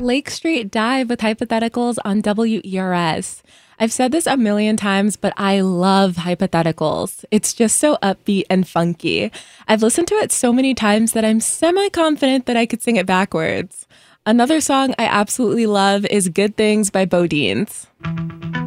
Lake Street Dive with hypotheticals on WERS. I've said this a million times, but I love hypotheticals. It's just so upbeat and funky. I've listened to it so many times that I'm semi-confident that I could sing it backwards. Another song I absolutely love is Good Things by Bodines.